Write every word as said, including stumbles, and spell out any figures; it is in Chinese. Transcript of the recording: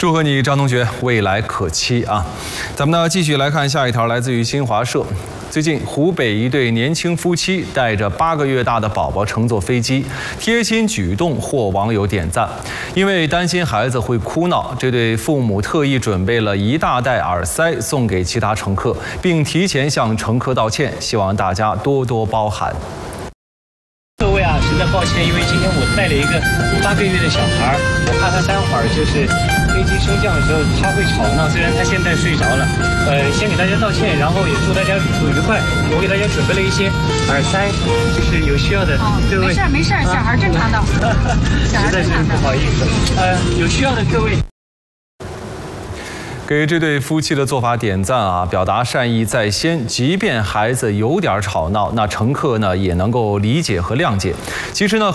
祝贺你，张同学，未来可期啊！咱们呢继续来看下一条，来自于新华社。最近，湖北一对年轻夫妻带着八个月大的宝宝乘坐飞机，贴心举动获网友点赞。因为担心孩子会哭闹，这对父母特意准备了一大袋耳塞送给其他乘客，并提前向乘客道歉，希望大家多多包涵。 各位啊，实在抱歉，因为今天我带了一个八个月的小孩，我怕他待会儿就是飞机升降的时候他会吵闹。虽然他现在睡着了，呃，先给大家道歉，然后也祝大家旅途愉快。我给大家准备了一些耳塞，就是有需要的各位。 没事没事，小孩正常的， 实在是不好意思，呃，有需要的各位。 给这对夫妻的做法点赞啊，表达善意在先。即便孩子有点吵闹，那乘客呢也能够理解和谅解。其实呢。